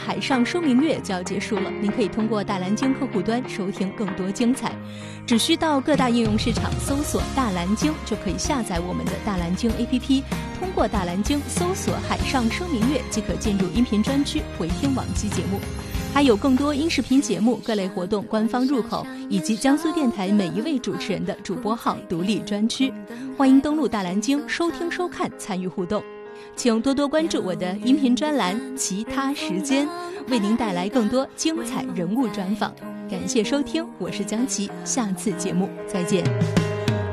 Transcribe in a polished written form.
海上说明月就要结束了，您可以通过大蓝鲸客户端收听更多精彩。只需到各大应用市场搜索大蓝鲸，就可以下载我们的大蓝鲸 APP， 通过大蓝鲸搜索海上说明月即可进入音频专区回听往期节目，还有更多音视频节目、各类活动官方入口，以及江苏电台每一位主持人的主播号独立专区。欢迎登录大蓝鲸收听收看，参与互动。请多多关注我的音频专栏其他时间，为您带来更多精彩人物专访。感谢收听，我是江琪，下次节目再见。